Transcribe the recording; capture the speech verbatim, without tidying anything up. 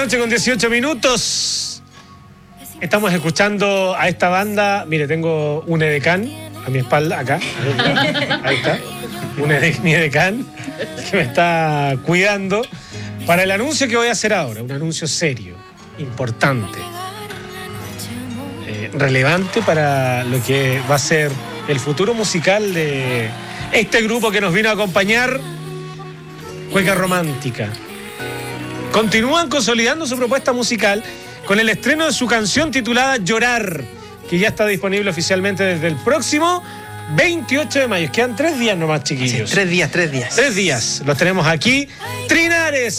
noche con dieciocho minutos. Estamos escuchando a esta banda. Mire, tengo un edecán a mi espalda, acá. Ahí está. Un edec, mi edecán que me está cuidando para el anuncio que voy a hacer ahora. Un anuncio serio, importante, eh, relevante para lo que va a ser el futuro musical de este grupo que nos vino a acompañar, Cueca Romántica. Continúan consolidando su propuesta musical con el estreno de su canción titulada Llorar, que ya está disponible oficialmente desde el próximo veintiocho de mayo. Quedan tres días nomás, chiquillos. Sí, tres días, tres días. Tres días. Los tenemos aquí. Trinares.